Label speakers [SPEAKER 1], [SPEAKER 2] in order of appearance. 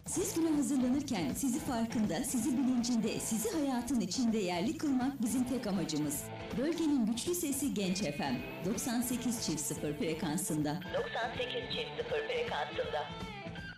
[SPEAKER 1] Siz güne hazırlanırken sizi farkında, sizi bilincinde, sizi hayatın içinde yerli kılmak bizim tek amacımız. Bölgenin güçlü sesi Genç FM 98,0 frekansında.
[SPEAKER 2] 98,0 frekansında.